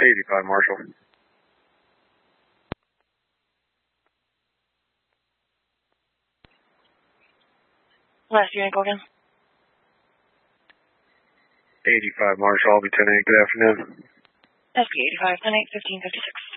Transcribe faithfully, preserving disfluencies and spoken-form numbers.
eighty-five, Marshall. Last unit, go again. eighty-five, Marshall, I'll be ten eight, good afternoon. S P eighty-five, ten eight, fifteen fifty-six.